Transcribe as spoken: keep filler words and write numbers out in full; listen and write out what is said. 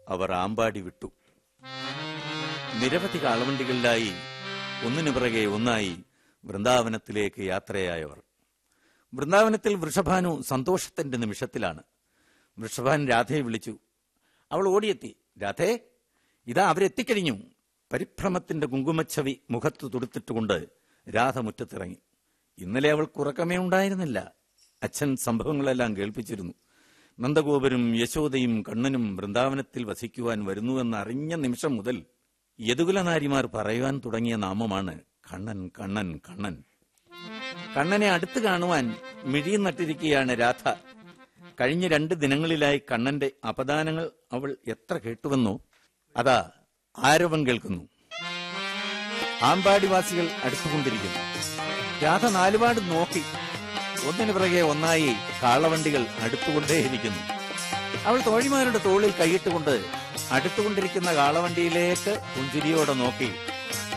അവർ ആമ്പാടി വിട്ടു. നിരവധി കാളവണ്ടികളിലായി ഒന്നിനു പിറകെ ഒന്നായി വൃന്ദാവനത്തിലേക്ക് യാത്രയായവർ. വൃന്ദാവനത്തിൽ വൃഷഭാനു സന്തോഷത്തിന്റെ നിമിഷത്തിലാണ്. വൃഷഭാൻ രാധയെ വിളിച്ചു. അവൾ ഓടിയെത്തി. രാധേ, ഇതാ അവരെത്തിക്കഴിഞ്ഞു. പരിഭ്രമത്തിന്റെ കുങ്കുമച്ചവി മുഖത്ത് തുടുത്തിട്ടുകൊണ്ട് രാധ മുറ്റത്തിറങ്ങി. ഇന്നലെ അവൾക്ക് ഉറക്കമേ ഉണ്ടായിരുന്നില്ല. അച്ഛൻ സംഭവങ്ങളെല്ലാം കേൾപ്പിച്ചിരുന്നു. നന്ദഗോപരും യശോദയും കണ്ണനും വൃന്ദാവനത്തിൽ വസിക്കുവാൻ വരുന്നുവെന്നറിഞ്ഞ നിമിഷം മുതൽ യദുകുലനാരിമാർ പറയുവാൻ തുടങ്ങിയ നാമമാണ് കണ്ണൻ കണ്ണൻ കണ്ണൻ. കണ്ണനെ അടുത്ത് കാണുവാൻ മിഴിയും നട്ടിരിക്കുകയാണ് രാധ. കഴിഞ്ഞ രണ്ട് ദിനങ്ങളിലായി കണ്ണന്റെ അപദാനങ്ങൾ അവൾ എത്ര കേട്ടുവെന്നോ. അതാ ആരവം കേൾക്കുന്നു. ആമ്പാടിവാസികൾ അടുത്തുകൊണ്ടിരിക്കുന്നു. രാധ നാലുപാട് നോക്കി. ഒന്നിനു പിറകെ ഒന്നായി കാളവണ്ടികൾ അടുത്തുകൊണ്ടേയിരിക്കുന്നു. അവൾ തോഴിമാരുടെ തോളിൽ കൈയിട്ടുകൊണ്ട് അടുത്തുകൊണ്ടിരിക്കുന്ന കാളവണ്ടിയിലേക്ക് പുഞ്ചിരിയോടെ നോക്കി